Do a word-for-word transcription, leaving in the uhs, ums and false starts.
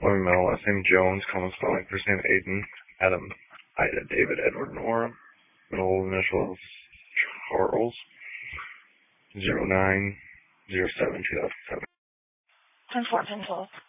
Employment middle last name Jones, common spelling, first name Aiden, Adam, Ida, David, Edward, Nora, middle initials Charles, zero nine zero seven two thousand seven. ten four, ten twelve.